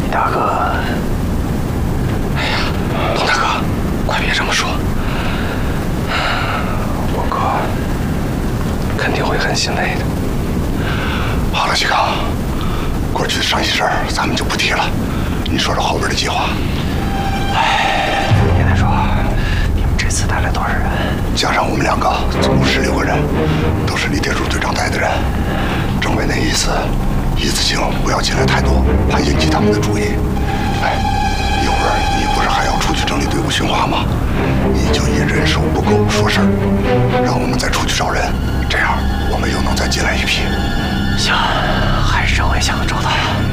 大哥，哎呀，佟大哥，快别这么说，我哥肯定会很心累的。 好了，徐刚，过去的伤心事儿咱们就不提了。你说说后边的计划。 哎，严大叔，你们这次带来多少人？ 加上我们2个，总共16个人，都是李铁柱队长带的人。政委那意思，一次性不要进来太多，怕引起他们的注意。哎，一会儿你不是还要出去整理队伍训话吗？你就以人手不够说事儿，让我们再出去找人，这样我们又能再进来一批。 行，还是政委想的周到。